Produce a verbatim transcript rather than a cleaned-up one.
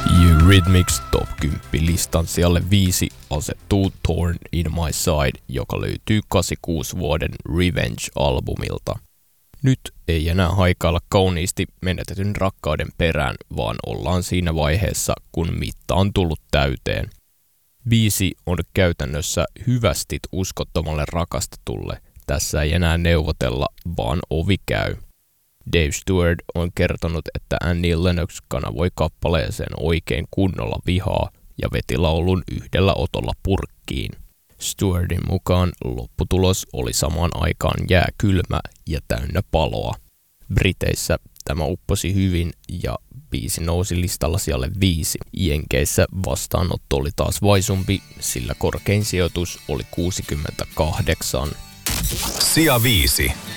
Eurythmics Top kymmenen listan sijalle viisi asettuu Thorn in My Side, joka löytyy kahdeksankymmentäkuusi vuoden Revenge-albumilta. Nyt ei enää haikailla kauniisti menetetyn rakkauden perään, vaan ollaan siinä vaiheessa, kun mitta on tullut täyteen. Biisi on käytännössä hyvästit uskottomalle rakastetulle. Tässä ei enää neuvotella, vaan ovi käy. Dave Stewart on kertonut, että Annie Lennox kanavoi kappaleeseen oikein kunnolla vihaa ja veti laulun yhdellä otolla purkkiin. Stewartin mukaan lopputulos oli samaan aikaan jääkylmä ja täynnä paloa. Briteissä tämä upposi hyvin ja biisi nousi listalla sijalle viisi. Jenkeissä vastaanotto oli taas vaisumpi, sillä korkein sijoitus oli kuusikymmentäkahdeksan. Sija viisi.